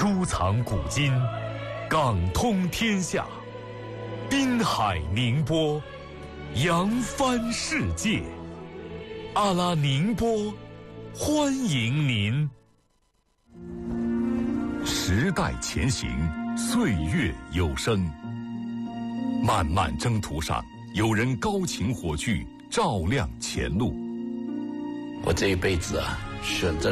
收藏古今，港通天下，滨海宁波，扬帆世界。阿拉宁波，欢迎您。时代前行，岁月有声。漫漫征途上，有人高擎火炬，照亮前路。 我这一辈子选择